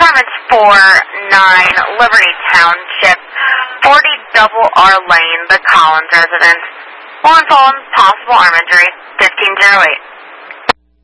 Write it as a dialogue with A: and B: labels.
A: Apartments 4-9, Liberty Township, 40 Double R Lane, the Collins residence. One phone, possible arm injury, 1508.